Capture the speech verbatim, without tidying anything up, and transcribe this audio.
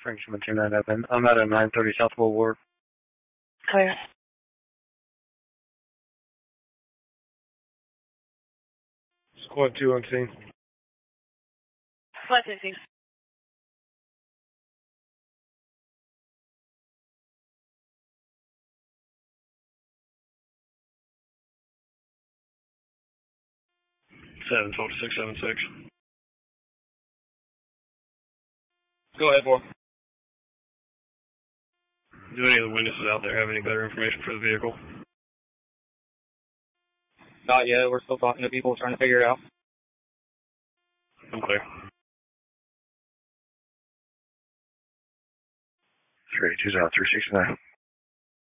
Frenchman two nine open. I'm at a nine thirty South Boulevard. Clear. Squad two on scene. Squad two, scene. seven twelve six seven six. Go ahead, boy. Do any of the witnesses out there have any better information for the vehicle? Not yet. We're still talking to people, trying to figure it out. I'm clear. three two zero three six nine.